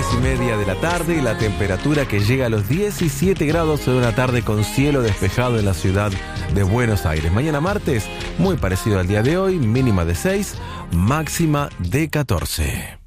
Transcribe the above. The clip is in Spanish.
3:30 de la tarde y la temperatura que llega a los 17 grados en una tarde con cielo despejado en la ciudad de Buenos Aires. Mañana martes, muy parecido al día de hoy, mínima de 6, máxima de 14.